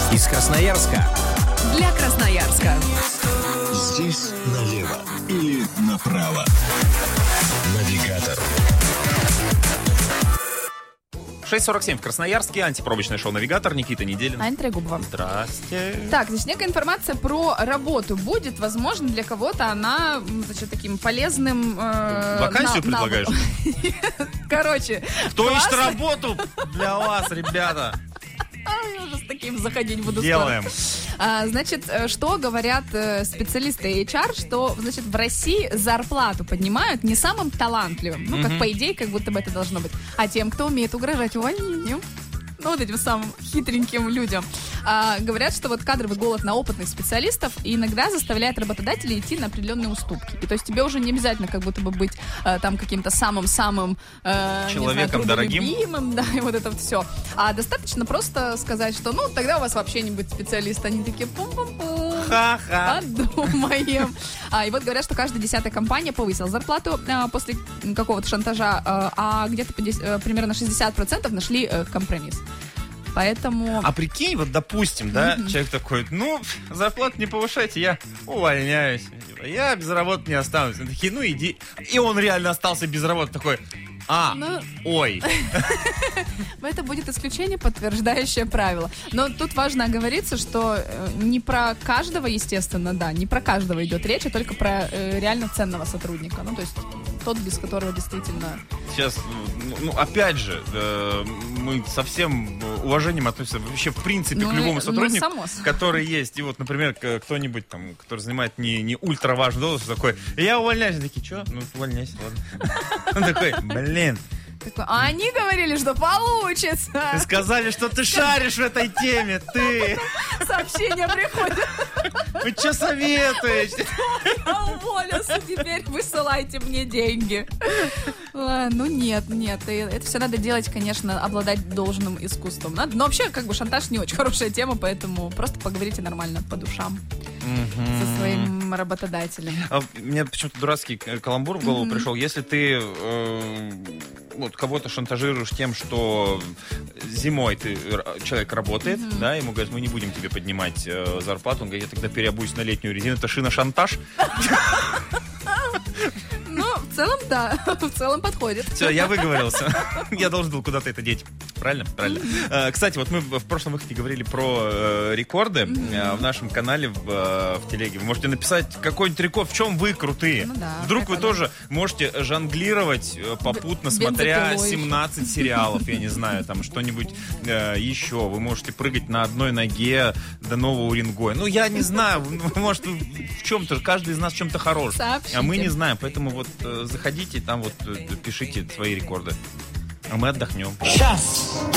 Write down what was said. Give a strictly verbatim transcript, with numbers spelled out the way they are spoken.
Из Красноярска. Для Красноярска. Здесь налево или направо. Навигатор. шесть сорок семь в Красноярске. Антипробочное шоу «Навигатор». Никита Неделин. Аня Трегубова. Здрасте. Так, значит, некая информация про работу будет. Возможно, для кого-то она, значит, таким полезным... Э, Вакансию на, предлагаешь? Короче. Кто ищет работу для вас, ребята? Я уже с таким заходить буду. Делаем. А, значит, что говорят э, специалисты эйч ар, что, значит, в России зарплату поднимают не самым талантливым, ну, как Мгм. по идее, как будто бы это должно быть, а тем, кто умеет угрожать увольнением. Ну, вот этим самым хитреньким людям. А, говорят, что вот кадровый голод на опытных специалистов иногда заставляет работодателей идти на определенные уступки. И то есть тебе уже не обязательно как будто бы быть э, там каким-то самым-самым э, Человеком не знаю, дорогим. трудолюбимым, да, и вот это вот все. А достаточно просто сказать, что, ну, тогда у вас вообще не будет специалиста. Они такие пум-пум-пум. Ха-ха. Подумаем. А, и вот говорят, что каждая десятая компания повысила зарплату а, после какого-то шантажа, а, а где-то по десять, а, примерно шестьдесят процентов нашли а, компромисс. Поэтому... А прикинь, вот допустим, да, Мгм. человек такой, ну, зарплату не повышайте, я увольняюсь. Я без работы не останусь. Они такие, ну иди. И он реально остался без работы. Такой, а, Ну, ой. это будет исключение, подтверждающее правило. Но тут важно оговориться, что э, не про каждого, естественно, да, не про каждого идет речь, а только про э, реально ценного сотрудника. Ну, то есть тот, без которого действительно... Сейчас, ну, ну, опять же, э, мы со всем уважением относимся вообще, в принципе, Ну, к любому ну, сотруднику, само собой. который есть. И вот, например, к- кто-нибудь там, который занимает не, не ультра важную должность, такой, я увольняюсь. Они такие, что? Ну, увольняйся, ладно. Он такой, блин, Такой, а они говорили, что получится. ты сказали, что ты шаришь в этой теме, ты. Сообщения приходят. Вы что советуете? Я уволился, теперь высылайте мне деньги. А, Ну нет, нет, и это все надо делать, конечно, обладать должным искусством. Надо, но вообще, как бы, шантаж не очень хорошая тема, поэтому просто поговорите нормально по душам со своим работодателем. А мне почему-то дурацкий к- каламбур в голову пришел. Если ты э, вот кого-то шантажируешь тем, что зимой ты, р- человек работает, да, ему говорят, мы не будем тебе поднимать э, зарплату, он говорит, я тогда переобуюсь на летнюю резину, это шина-шантаж. Ну, в целом, да, в целом подходит. Все, я выговорился. Я должен был куда-то это деть. Правильно? Правильно. Э, Кстати, вот мы в в прошлом выходе говорили про э, рекорды э, в нашем канале в, э, в телеге. Вы можете написать какой-нибудь рекорд, в чем вы крутые. Ну да, Вдруг вы прикольно. тоже можете жонглировать э, попутно, Б- смотря бензопилой семнадцать сериалов, я не знаю, там что-нибудь э, еще. Вы можете прыгать на одной ноге до нового Уренгоя. Ну, я не знаю, ну, может, вы в чем-то, каждый из нас в чем-то хорош. Сообщите. А мы не знаем, поэтому вот э, заходите, там вот э, пишите свои рекорды. А мы отдохнем. Сейчас